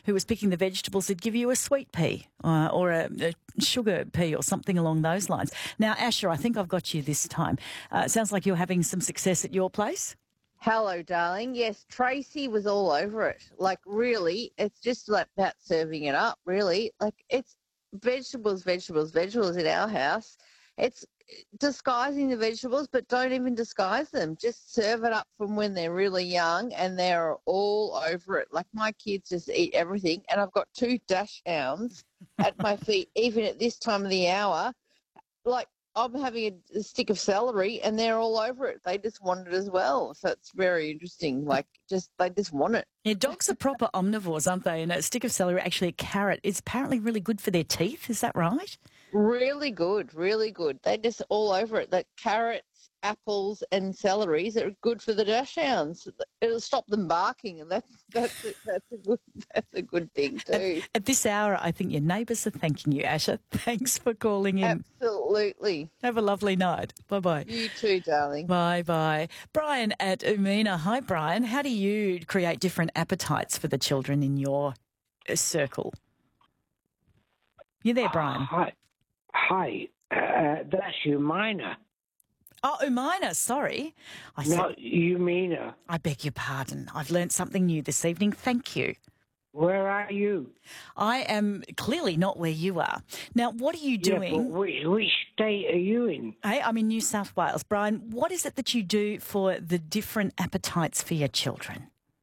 who was picking the vegetables would give you a sweet pea or a sugar pea or something along those lines. Now, Asher, I think I've got you this time. It sounds like you're having some success at your place. Hello, darling. Yes, Tracy was all over it. Like, really, it's just like about serving it up, really. Like, it's vegetables in our house. It's disguising the vegetables, but don't even disguise them. Just serve it up from when they're really young, and they're all over it. Like, my kids just eat everything, and I've got 2 dash hounds at my feet, even at this time of the hour. Like, I'm having a stick of celery and they're all over it. They just want it as well. So it's very interesting. Like, they just want it. Yeah, dogs are proper omnivores, aren't they? And a stick of celery, actually a carrot, is apparently really good for their teeth. Is that right? Really good, really good. They're just all over it. That carrots, apples and celeries are good for the dachshunds. It'll stop them barking, and that's a good thing too. At this hour, I think your neighbours are thanking you, Asher. Thanks for calling in. Absolutely. Have a lovely night. Bye-bye. You too, darling. Bye-bye. Brian at Umina. Hi, Brian. How do you create different appetites for the children in your circle? You there, Brian? Hi. That's Umina. Oh, Umina, sorry. Not Umina. I beg your pardon. I've learnt something new this evening. Thank you. Where are you? I am clearly not where you are. Now, what are you doing? Yeah, but which state are you in? Hey, I'm in New South Wales. Brian, what is it that you do for the different appetites for your children?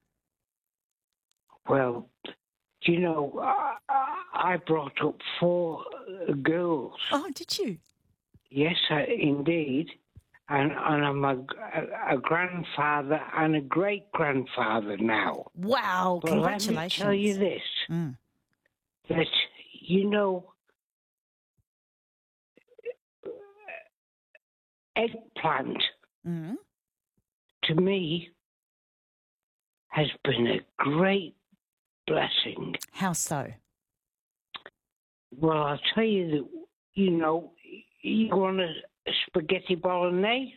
Well, you know, I brought up 4 girls. Oh, did you? Yes, indeed. And I'm a grandfather and a great-grandfather now. Wow, but congratulations. Let me tell you this, that, you know, eggplant, to me, has been a great blessing. How so? Well, I'll tell you that, you know, you want a spaghetti bolognese?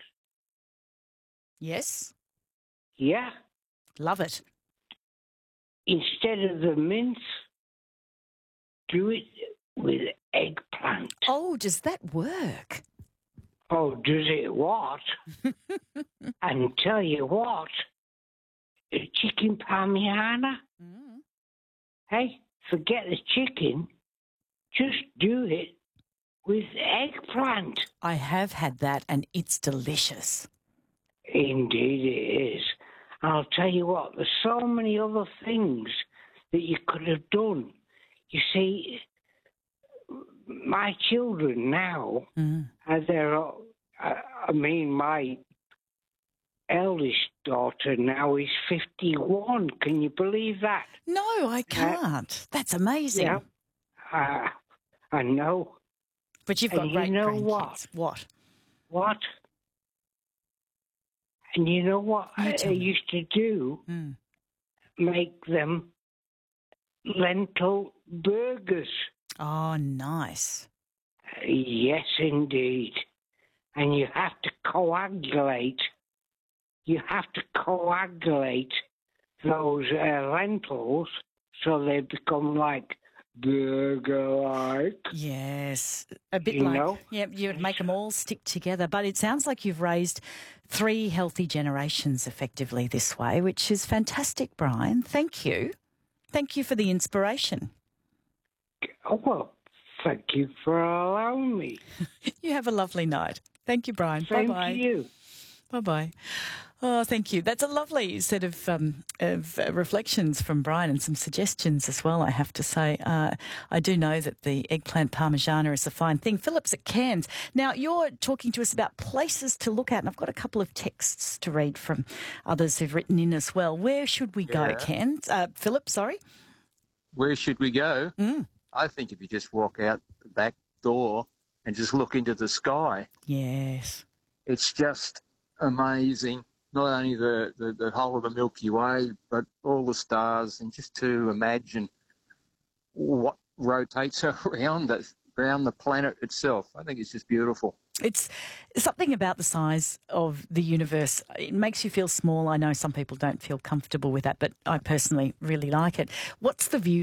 Yes. Yeah. Love it. Instead of the mince, do it with eggplant. Oh, does that work? Oh, does it what? And tell you what, chicken parmigiana? Hey, forget the chicken. Just do it with eggplant. I have had that and it's delicious. Indeed it is. I'll tell you what, there's so many other things that you could have done. You see, my children now, my eldest daughter now is 51. Can you believe that? No, I can't. That's amazing. Yeah, I know. But you've got great grandkids. What? And you know what I used to do? Make them lentil burgers. Oh, nice. Yes, indeed. And you have to coagulate. You have to coagulate those lentils so they become like burger-like. Yes. A bit you like, know? Yeah, you would make them all stick together. But it sounds like you've raised 3 healthy generations effectively this way, which is fantastic, Brian. Thank you. Thank you for the inspiration. Oh, well, thank you for allowing me. You have a lovely night. Thank you, Brian. Same Bye-bye. to you. Bye-bye. Oh, thank you. That's a lovely set of reflections from Brian and some suggestions as well, I have to say. I do know that the eggplant parmigiana is a fine thing. Philip's at Cairns. Now, you're talking to us about places to look at, and I've got a couple of texts to read from others who've written in as well. Where should we go, Cairns? Philip, sorry? Where should we go? I think if you just walk out the back door and just look into the sky. Yes. It's just amazing. Not only the whole of the Milky Way, but all the stars, and just to imagine what rotates around the planet itself. I think it's just beautiful. It's something about the size of the universe. It makes you feel small. I know some people don't feel comfortable with that, but I personally really like it. What's the view